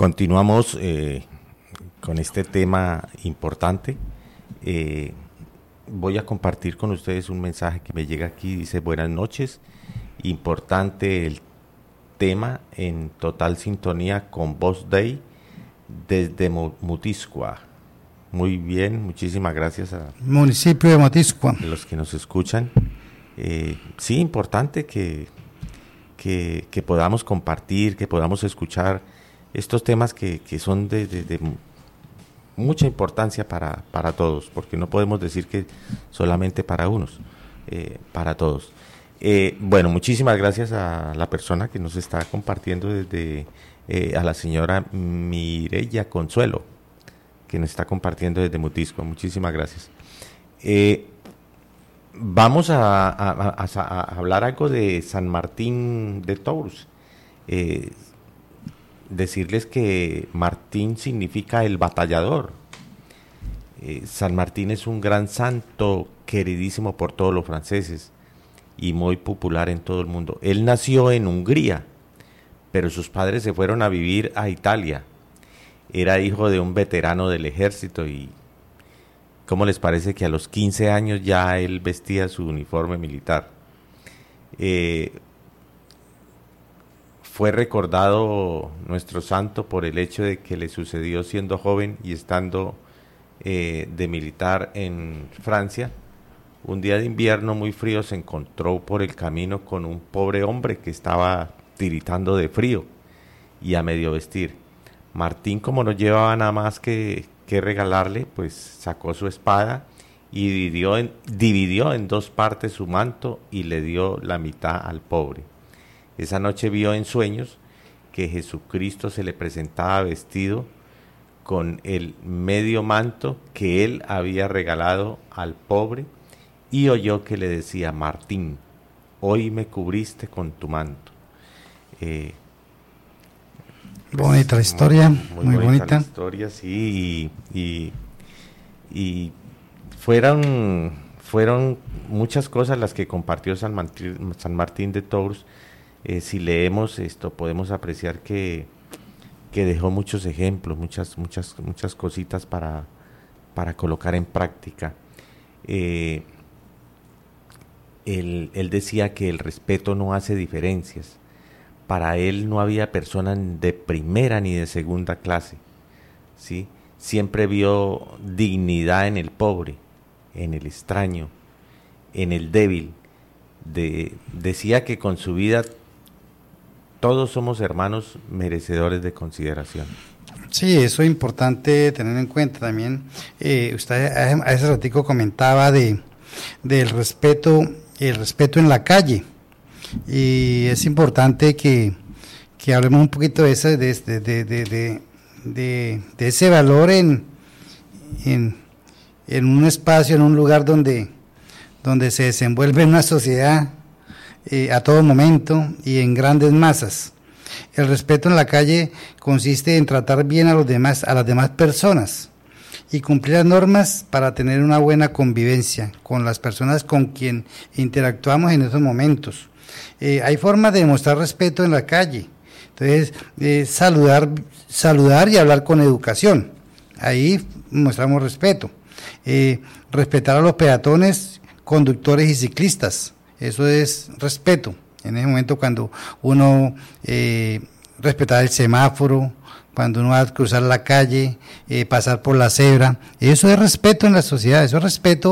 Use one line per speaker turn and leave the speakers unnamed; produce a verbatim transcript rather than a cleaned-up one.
Continuamos eh, con este tema importante. Eh, voy a compartir con ustedes un mensaje que me llega aquí. Dice: buenas noches, importante el tema, en total sintonía con Voz Day desde Mutiscua. Muy bien, muchísimas gracias a
municipio de Motiscua,
los que nos escuchan. Eh, sí, importante que, que, que podamos compartir, que podamos escuchar estos temas que, que son de, de, de mucha importancia para, para todos, porque no podemos decir que solamente para unos, eh, para todos. Eh, bueno, muchísimas gracias a la persona que nos está compartiendo desde, eh, a la señora Mireya Consuelo, que nos está compartiendo desde Mutisco. Muchísimas gracias. Eh, vamos a, a, a, a hablar algo de San Martín de Tours. Eh, decirles que Martín significa el batallador. Eh, San Martín es un gran santo queridísimo por todos los franceses y muy popular en todo el mundo. Él nació en Hungría, pero sus padres se fueron a vivir a Italia. Era hijo de un veterano del ejército y ¿cómo les parece que a los quince años ya él vestía su uniforme militar? Eh, fue recordado nuestro santo por el hecho de que le sucedió siendo joven y estando eh, de militar en Francia. Un día de invierno muy frío se encontró por el camino con un pobre hombre que estaba tiritando de frío y a medio vestir. Martín, como no llevaba nada más que, que regalarle, pues sacó su espada y dividió en, dividió en dos partes su manto y le dio la mitad al pobre. Esa noche vio en sueños que Jesucristo se le presentaba vestido con el medio manto que él había regalado al pobre y oyó que le decía: Martín, hoy me cubriste con tu manto. Eh,
Bonita la historia, muy, muy, muy bonita, bonita.
La historia, sí, y, y, y fueron, fueron muchas cosas las que compartió San Martín, San Martín de Tours. Eh, si leemos esto podemos apreciar que, que dejó muchos ejemplos, muchas, muchas, muchas cositas para, para colocar en práctica. Eh, él, él decía que el respeto no hace diferencias. Para él no había persona de primera ni de segunda clase, ¿sí? Siempre vio dignidad en el pobre, en el extraño, en el débil. De, decía que con su vida todos somos hermanos merecedores de consideración.
Sí, eso es importante tener en cuenta también. Eh, usted a ese ratico comentaba de del respeto, el respeto en la calle. Y es importante que, que hablemos un poquito de ese, de, de, de, de, de, de ese valor en, en, en un espacio, en un lugar donde, donde se desenvuelve una sociedad eh, a todo momento y en grandes masas. El respeto en la calle consiste en tratar bien a los demás, a las demás personas y cumplir las normas para tener una buena convivencia con las personas con quien interactuamos en esos momentos. Eh, hay formas de demostrar respeto en la calle. Entonces, eh, saludar, saludar y hablar con educación. Ahí mostramos respeto. Eh, respetar a los peatones, conductores y ciclistas. Eso es respeto. En ese momento cuando uno eh, respetar el semáforo, cuando uno va a cruzar la calle, eh, pasar por la cebra. Eso es respeto en la sociedad. Eso es respeto